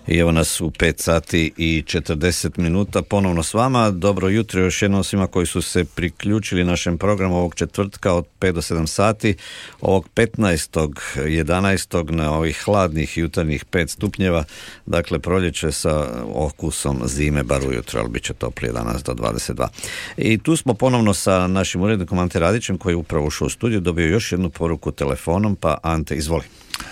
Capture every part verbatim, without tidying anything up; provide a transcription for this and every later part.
I evo nas u pet sati i četrdeset minuta ponovno s vama. Dobro jutro još jednom svima koji su se priključili našem programu ovog četvrtka od pet do sedam sati, ovog petnaestog jedanaestog na ovih hladnih jutarnjih pet stupnjeva, dakle proljeće sa okusom zime bar ujutro, ali bit će toplije danas do dvadeset dva. I tu smo ponovno sa našim urednikom Ante Radićem koji je upravo ušao u studiju, dobio još jednu poruku telefonom, pa Ante, izvoli.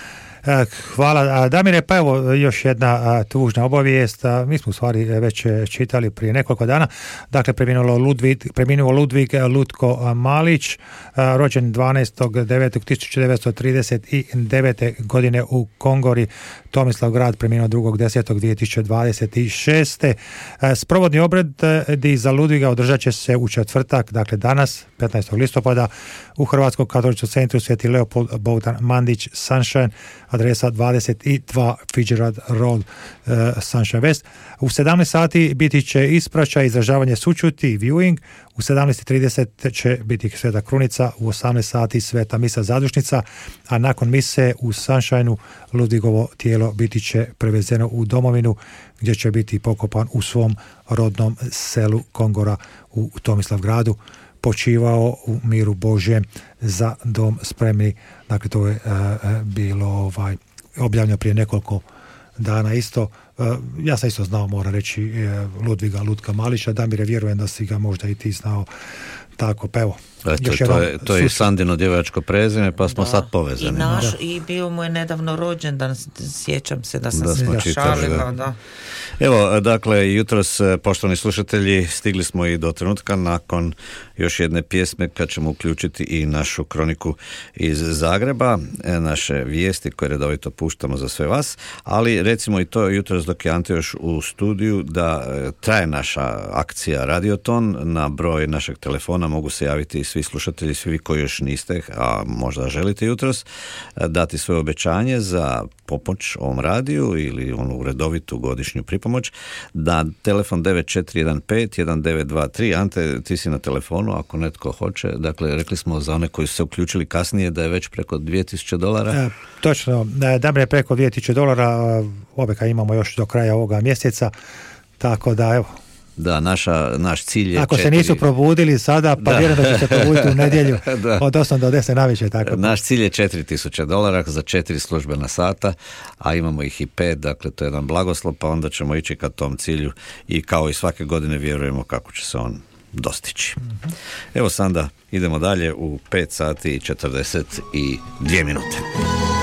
Hvala Damire, pa evo još jedna tužna obavijest. Mi smo u stvari već čitali prije nekoliko dana. Dakle, preminuo Ludvig, preminuo Ludvig Lutko Malić, rođen dvanaestog devetog tisuća devetsto trideset devete. godine u Kongori, Tomislavgrad, preminuo drugog desetog dvije tisuće dvadeset šeste. Sprovodni obredi za Ludviga održat će se u četvrtak, dakle danas, petnaestog listopada, u Hrvatskom katoličkom centru Sveti Leopold Bogdan Mandić Sunshine, adresa dvadeset dva Fitzgerald Road, uh, Sunshine West. U sedamnaest sati biti će ispraćaj, izražavanje sućuti, viewing. U sedamnaest trideset će biti Sveta Krunica, u osamnaest sati Sveta misa zadušnica, a nakon mise u Sunshineu Ludvigovo tijelo biti će prevezeno u domovinu gdje će biti pokopan u svom rodnom selu Kongora u Tomislavgradu. Počivao u miru Božjem, za dom spremni. Dakle, to je uh, bilo ovaj, objavljeno prije nekoliko dana isto. Uh, ja sam isto znao, moram reći, uh, Ludviga Lutka Malića. Damire, vjerujem da si ga možda i ti znao. Tako, pa evo. Eto, to je, to je i Sandino djevojačko prezime, pa smo da, sad povezani. I, naš, i bio mu je nedavno rođendan, sjećam se da sam da se šalila. Da. Da. Evo, dakle, jutros, poštovani slušatelji, stigli smo i do trenutka nakon još jedne pjesme kad ćemo uključiti i našu kroniku iz Zagreba, naše vijesti koje redovito puštamo za sve vas, ali recimo i to jutros dok je Ante još u studiju da traje naša akcija Radioton. Na broj našeg telefona mogu se javiti svi slušatelji, svi vi koji još niste, a možda želite jutros, dati svoje obećanje za pomoć ovom radiju ili onu redovitu godišnju pripomoć, da telefon devet četiri jedan pet jedan devet dva tri. Ante, ti si na telefonu ako netko hoće. Dakle, rekli smo za one koji su se uključili kasnije da je već preko dvije tisuće dolara. E, točno, da je preko dvije tisuće dolara, obeka imamo još do kraja ovoga mjeseca, tako da evo. Da, naša, naš cilj je... Ako četiri... se nisu probudili sada, pa da. Vjerujem da će se probuditi u nedjelju od osam do deset navečer. Tako. Naš cilj je četiri tisuće dolara za četiri službena sata, a imamo ih i pet, dakle to je jedan blagoslov, pa onda ćemo ići ka tom cilju i kao i svake godine vjerujemo kako će se on dostići. Mm-hmm. Evo sada idemo dalje u pet sati i četrdeset dvije minute.